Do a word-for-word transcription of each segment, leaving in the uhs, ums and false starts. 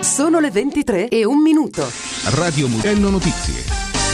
Sono le ventitré e un minuto. Radio Mugello Notizie.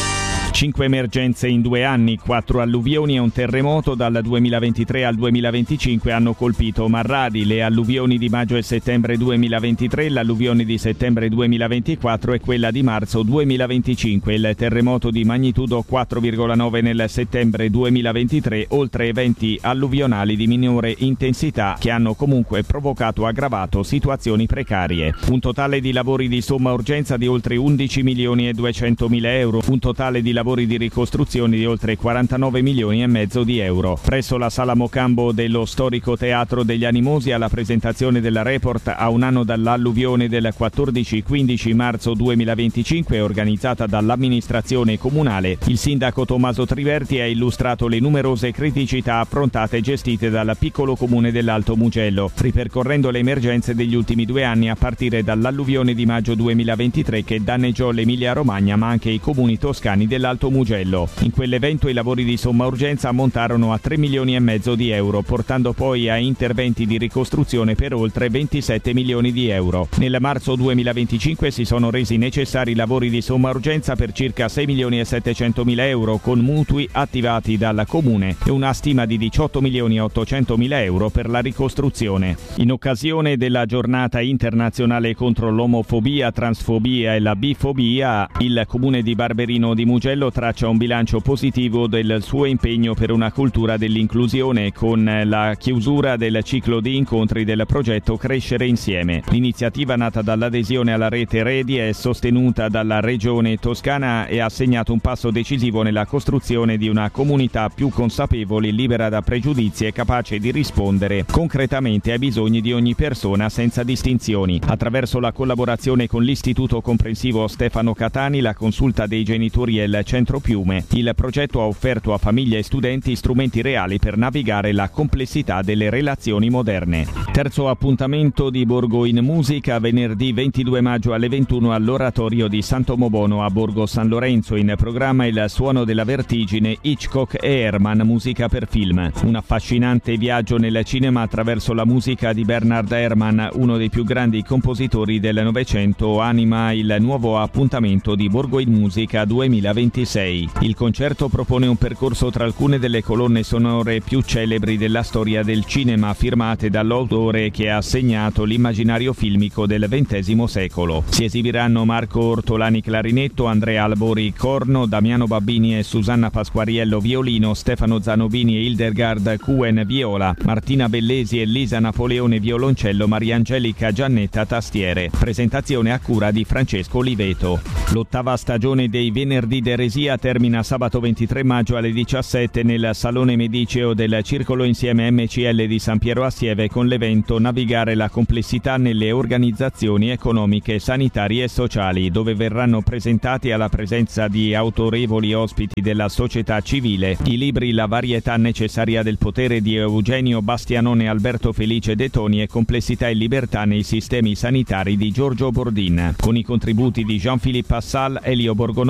Cinque emergenze in due anni, quattro alluvioni e un terremoto dal duemilaventitré al duemilaventicinque hanno colpito Marradi. Le alluvioni di maggio e settembre duemilaventitré, l'alluvione di settembre duemilaventiquattro e quella di marzo duemilaventicinque. Il terremoto di magnitudo quattro virgola nove nel settembre duemilaventitré, oltre eventi alluvionali di minore intensità che hanno comunque provocato o aggravato situazioni precarie. Un totale di lavori di somma urgenza di oltre undici milioni e duecentomila euro, un totale di lavori di ricostruzione di oltre quarantanove milioni e mezzo di euro. Presso la Sala Mocambo dello storico Teatro degli Animosi, alla presentazione del report a un anno dall'alluvione del quattordici quindici marzo duemilaventicinque, organizzata dall'amministrazione comunale, il sindaco Tommaso Triverti ha illustrato le numerose criticità affrontate e gestite dal piccolo comune dell'Alto Mugello, ripercorrendo le emergenze degli ultimi due anni a partire dall'alluvione di maggio duemilaventitré che danneggiò l'Emilia Romagna ma anche i comuni toscani dell'Alto Mugello. In quell'evento i lavori di somma urgenza ammontarono a tre milioni e mezzo di euro, portando poi a interventi di ricostruzione per oltre ventisette milioni di euro. Nel marzo duemilaventicinque si sono resi necessari lavori di somma urgenza per circa sei milioni e settecentomila euro con mutui attivati dal comune e una stima di diciotto milioni e ottocentomila euro per la ricostruzione. In occasione della giornata internazionale contro l'omofobia, transfobia e la bifobia, il comune di Barberino di Mugello traccia un bilancio positivo del suo impegno per una cultura dell'inclusione con la chiusura del ciclo di incontri del progetto Crescere Insieme. L'iniziativa, nata dall'adesione alla rete Redi, è sostenuta dalla Regione Toscana e ha segnato un passo decisivo nella costruzione di una comunità più consapevole, libera da pregiudizi e capace di rispondere concretamente ai bisogni di ogni persona senza distinzioni. Attraverso la collaborazione con l'Istituto Comprensivo Stefano Catani, la consulta dei genitori e il Centro Piume, il progetto ha offerto a famiglie e studenti strumenti reali per navigare la complessità delle relazioni moderne. Terzo appuntamento di Borgo in Musica, venerdì ventidue maggio alle ventuno all'Oratorio di Sant'Omobono a Borgo San Lorenzo. In programma Il suono della vertigine, Hitchcock e Herman, musica per film. Un affascinante viaggio nel cinema attraverso la musica di Bernard Herrmann, uno dei più grandi compositori del Novecento, anima il nuovo appuntamento di Borgo in Musica duemilaventisei. Il concerto propone un percorso tra alcune delle colonne sonore più celebri della storia del cinema, firmate dall'autore che ha segnato l'immaginario filmico del ventesimo secolo. Si esibiranno Marco Ortolani clarinetto, Andrea Albori corno, Damiano Babbini e Susanna Pasquariello violino, Stefano Zanobini e Hildegard Cuen viola, Martina Bellesi e Lisa Napoleone violoncello, Maria Angelica Giannetta tastiere. Presentazione a cura di Francesco Oliveto. L'ottava stagione dei Venerdì d'Eresia termina sabato ventitré maggio alle diciassette nel Salone Mediceo del Circolo Insieme M C L di San Piero Assieve con l'evento Navigare la complessità nelle organizzazioni economiche, sanitarie e sociali, dove verranno presentati, alla presenza di autorevoli ospiti della società civile, i libri La varietà necessaria del potere di Eugenio Bastianone, Alberto Felice De Toni e Complessità e libertà nei sistemi sanitari di Giorgio Bordin, con i contributi di Jean-Philippe Assal, Elio Borgonovo,